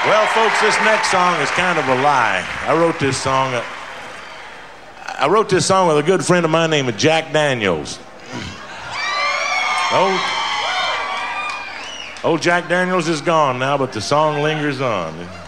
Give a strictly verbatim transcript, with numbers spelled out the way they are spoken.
Well, folks, this next song is kind of a lie. I wrote this song. Uh, I wrote this song with a good friend of mine named Jack Daniels. Old, old Jack Daniels is gone now, but the song lingers on.